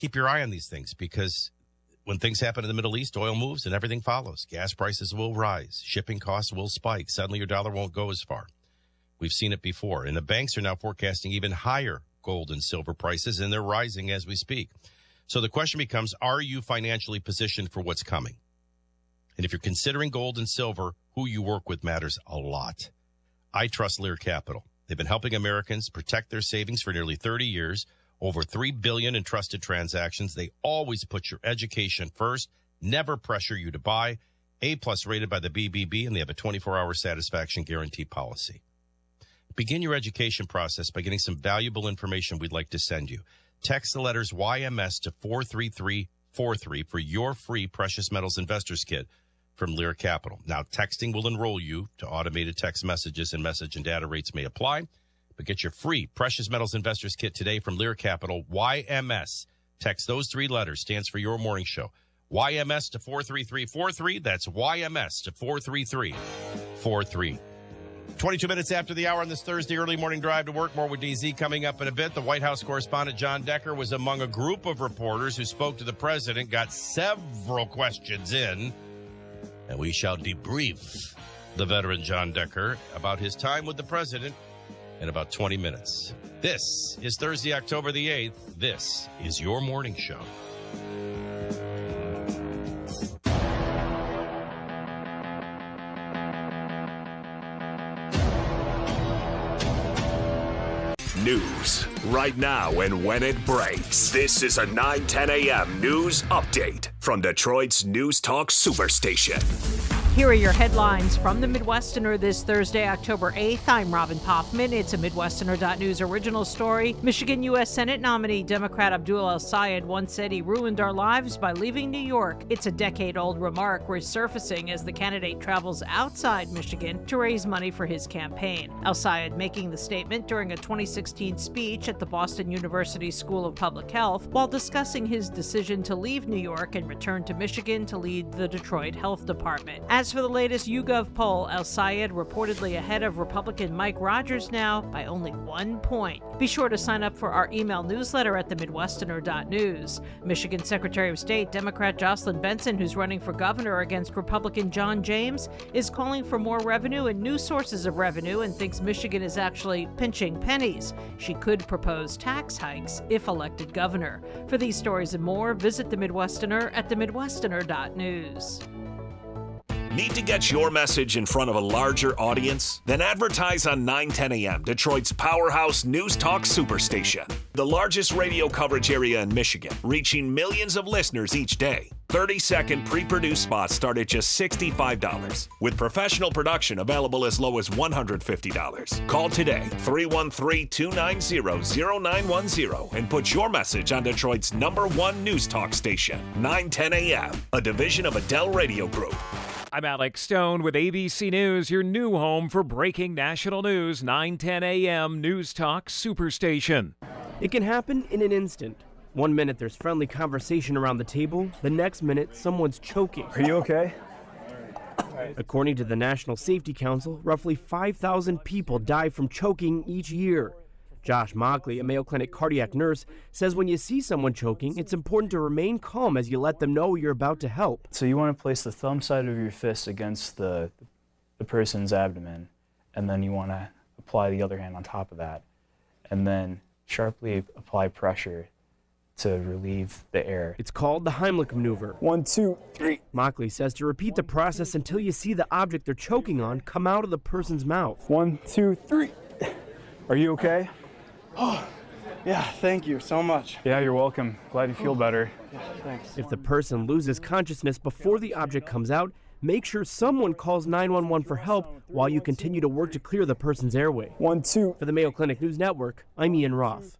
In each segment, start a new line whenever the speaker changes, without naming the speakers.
keep your eye on these things, because when things happen in the Middle East, oil moves and everything follows. Gas prices will rise. Shipping costs will spike. Suddenly your dollar won't go as far. We've seen it before. And the banks are now forecasting even higher gold and silver prices, and they're rising as we speak. So the question becomes, are you financially positioned for what's coming? And if you're considering gold and silver, who you work with matters a lot. I trust Lear Capital. They've been helping Americans protect their savings for nearly 30 years. Over $3 billion in trusted transactions. They always put your education first, never pressure you to buy. A-plus rated by the BBB, and they have a 24-hour satisfaction guarantee policy. Begin your education process by getting some valuable information we'd like to send you. Text the letters YMS to 43343 for your free Precious Metals Investors Kit from Lear Capital. Now, texting will enroll you to automated text messages, and message and data rates may apply. But get your free Precious Metals Investors Kit today from Lear Capital, YMS. Text those three letters, stands for your morning show. YMS to 43343. That's YMS to 43343. 22 minutes after the hour on this Thursday early morning drive to work. More with DZ coming up in a bit. The White House correspondent John Decker was among a group of reporters who spoke to the president, got several questions in, and we shall debrief the veteran John Decker about his time with the president in about 20 minutes. This is Thursday, October the 8th. This is your morning show.
News right now and when it breaks. This is a 9:10 a.m. news update from Detroit's News Talk Superstation.
Here are your headlines from the Midwesterner this Thursday, October 8th. I'm Robin Poffman. It's a Midwesterner.news original story. Michigan U.S. Senate nominee Democrat Abdul El-Sayed once said he ruined our lives by leaving New York. It's a decade-old remark resurfacing as the candidate travels outside Michigan to raise money for his campaign. El-Sayed making the statement during a 2016 speech at the Boston University School of Public Health while discussing his decision to leave New York and return to Michigan to lead the Detroit Health Department. As for the latest YouGov poll, El-Sayed reportedly ahead of Republican Mike Rogers now by only 1 point. Be sure to sign up for our email newsletter at themidwesterner.news. Michigan Secretary of State Democrat Jocelyn Benson, who's running for governor against Republican John James, is calling for more revenue and new sources of revenue and thinks Michigan is actually pinching pennies. She could propose tax hikes if elected governor. For these stories and more, visit The Midwesterner at themidwesterner.news.
Need to get your message in front of a larger audience? Then advertise on 9:10 a.m., Detroit's powerhouse News Talk Superstation. The largest radio coverage area in Michigan, reaching millions of listeners each day. 30-second pre-produced spots start at just $65, with professional production available as low as $150. Call today, 313-290-0910, and put your message on Detroit's #1 News Talk station, 9:10 a.m., a division of Adele Radio Group.
I'm Alex Stone with ABC News, your new home for breaking national news, 9:10 a.m. News Talk Superstation.
It can happen in an instant. 1 minute there's friendly conversation around the table, the next minute someone's choking.
Are you okay?
According to the National Safety Council, roughly 5,000 people die from choking each year. Josh Mockley, a Mayo Clinic cardiac nurse, says when you see someone choking, it's important to remain calm as you let them know you're about to help.
So you want to place the thumb side of your fist against the person's abdomen, and then you want to apply the other hand on top of that, and then sharply apply pressure to relieve the air.
It's called the Heimlich maneuver.
1, 2, 3.
Mockley says to repeat the process until you see the object they're choking on come out of the person's mouth.
1, 2, 3. Are you okay?
Oh, yeah, thank you so much.
Yeah, you're welcome. Glad you feel better.
Yeah, thanks.
If the person loses consciousness before the object comes out, make sure someone calls 911 for help while you continue to work to clear the person's airway.
1, 2.
For the Mayo Clinic News Network, I'm Ian Roth.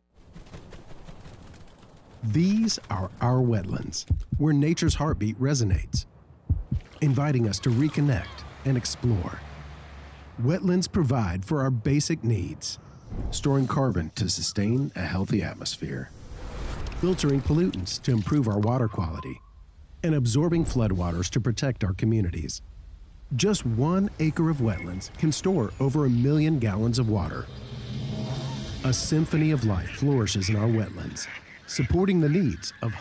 These are our wetlands, where nature's heartbeat resonates, inviting us to reconnect and explore. Wetlands provide for our basic needs, storing carbon to sustain a healthy atmosphere, filtering pollutants to improve our water quality, and absorbing floodwaters to protect our communities. Just 1 acre of wetlands can store over 1 million gallons of water. A symphony of life flourishes in our wetlands, supporting the needs of